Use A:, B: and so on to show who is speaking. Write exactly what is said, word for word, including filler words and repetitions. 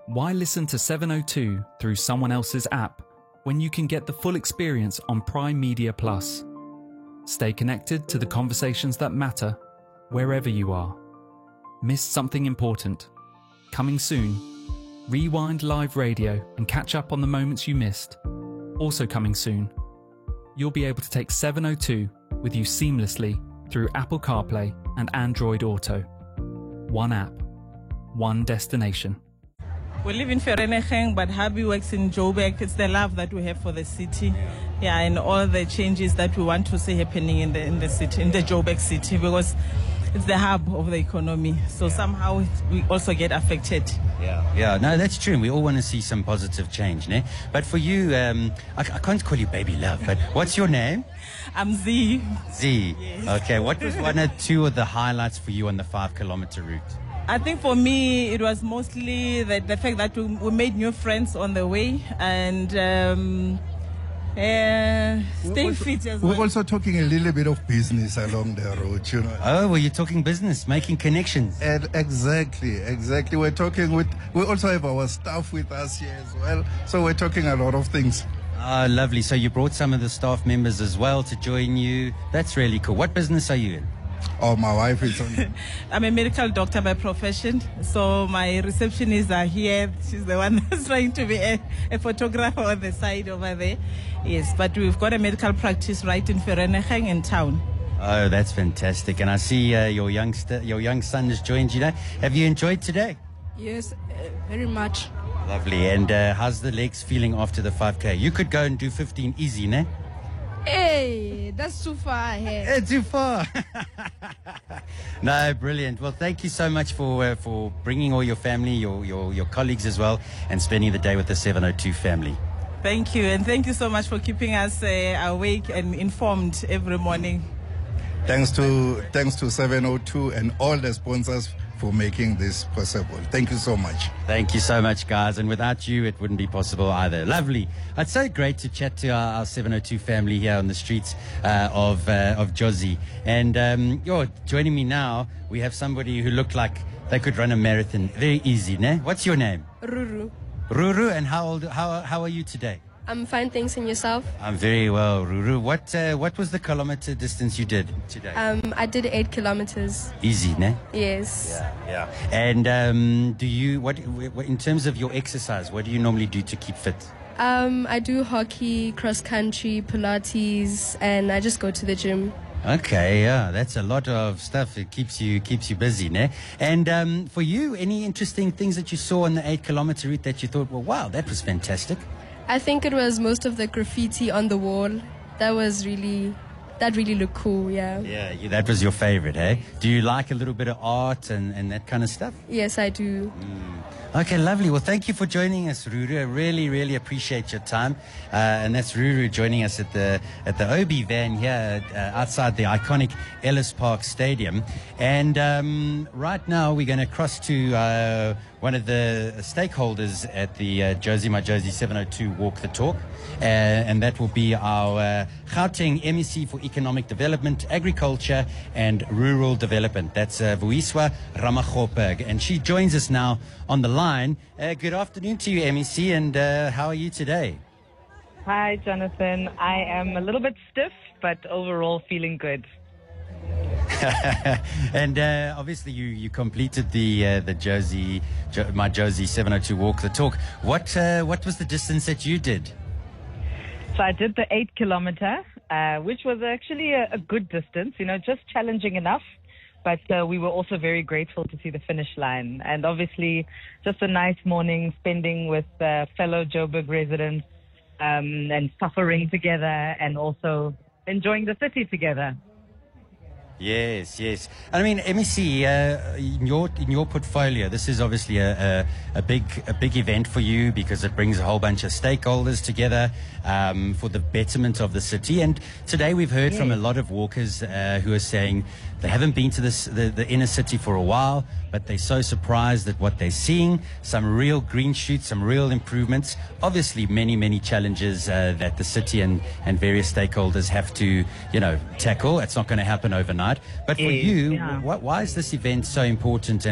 A: Why listen to seven oh two through someone else's app when you can get the full experience on Prime Media Plus? Stay connected to the conversations that matter wherever you are. Missed something important? Coming soon. Rewind live radio and catch up on the moments you missed. Also coming soon. You'll be able to take seven oh two with you seamlessly through Apple CarPlay and Android Auto. One app, one destination.
B: We live in Vereeniging, but hubby works in Joburg. It's the love that we have for the city, yeah, and all the changes that we want to see happening in the in the city, in the Joburg city, because it's the hub of the economy. So somehow we also get affected.
C: Yeah, yeah, no, that's true. And we all want to see some positive change, ne? But for you, um, I, I can't call you Baby Love, but what's your name?
B: I'm Z.
C: Z.
B: Yes.
C: Okay, what was one or two of the highlights for you on the five kilometer route?
B: I think for me, it was mostly the, the fact that we, we made new friends on the way and um, uh, staying
D: also,
B: fit as well.
D: We're also talking a little bit of business along the road, you know.
C: Oh, well, you're talking business, making connections.
D: And exactly, exactly. We're talking with, we also have our staff with us here as well. So we're talking a lot of things.
C: Oh, lovely. So you brought some of the staff members as well to join you. That's really cool. What business are you in?
D: Oh, my wife is on.
B: I'm a medical doctor by profession, so my receptionists are here. She's the one that's trying to be a, a photographer on the side over there. Yes, but we've got a medical practice right in Vereeniging in town.
C: Oh, that's fantastic. And I see uh, your youngster, your young son has joined you now. Have you enjoyed today?
E: Yes, uh, very much.
C: Lovely. And uh, how's the legs feeling after the five K? You could go and do fifteen easy, ne?
E: Hey, that's too far ahead.
C: Eh, too far. No, brilliant. Well, thank you so much for uh, for bringing all your family, your, your, your colleagues as well, and spending the day with the seven oh two family.
B: Thank you, and thank you so much for keeping us uh, awake and informed every morning.
D: Thanks to, thanks to seven oh two and all the sponsors for making this possible. Thank you so much.
C: Thank you so much, guys. And without you, it wouldn't be possible either. Lovely. It's so great to chat to our, our seven oh two family here on the streets uh, of uh, of Jozi. And um, you're joining me now. We have somebody who looked like they could run a marathon very easy, ne? What's your name?
E: Ruru.
C: Ruru. And how old? How how are you today?
E: I'm fine, thanks, and yourself?
C: I'm very well, Ruru. What uh, what was the kilometer distance you did today?
E: Um, I did eight kilometers.
C: Easy, ne?
E: Yes.
C: Yeah, yeah. And um, do you what in terms of your exercise? What do you normally do to keep fit?
E: Um, I do hockey, cross country, Pilates, and I just go to the gym.
C: Okay, yeah, that's a lot of stuff. It keeps you keeps you busy, ne? And um, for you, any interesting things that you saw on the eight kilometer route that you thought, well, wow, that was fantastic?
E: I think it was most of the graffiti on the wall. That was really, that really looked cool, yeah.
C: Yeah, you, that was your favorite, eh? Do you like a little bit of art and, and that kind of stuff?
E: Yes, I do.
C: Mm. Okay, lovely. Well, thank you for joining us, Ruru. I really, really appreciate your time. Uh, and that's Ruru joining us at the at the O B van here uh, outside the iconic Ellis Park Stadium. And um, right now we're going to cross to uh, one of the stakeholders at the uh, Jozi My Jozi seven oh two Walk the Talk. Uh, and that will be our uh, Gauteng M E C for Economic Development, Agriculture and Rural Development. That's uh, Vuiswa Ramakgopa. And she joins us now on the line. Uh, good afternoon to you, M E C, and uh, how are you today?
F: Hi, Jonathan. I am a little bit stiff, but overall feeling good.
C: And uh, obviously you, you completed the uh, the Jozi, jo- My Jozi seven oh two Walk the Talk. What, uh, what was the distance that you did?
F: So I did the eight kilometer, uh, which was actually a, a good distance, you know, just challenging enough. But uh, we were also very grateful to see the finish line. And obviously, just a nice morning spending with uh, fellow Joburg residents um, and suffering together and also enjoying the city together.
C: Yes, yes. I mean, M E C, uh, in your in your portfolio, this is obviously a, a, a big a big event for you because it brings a whole bunch of stakeholders together um, for the betterment of the city. And today we've heard
F: yes.
C: from a lot of walkers uh, who are saying they haven't been to this the, the inner city for a while, but they're so surprised at what they're seeing. Some real green shoots, some real improvements. Obviously, many many challenges uh, that the city and and various stakeholders have to you know tackle. It's not going to happen overnight. But for
F: Yes,
C: you,
F: yeah.
C: wh- why is this event so important? And